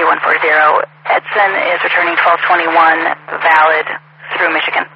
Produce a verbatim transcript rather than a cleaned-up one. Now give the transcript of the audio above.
one four zero. Edson is returning twelve twenty-one, valid through Michigan.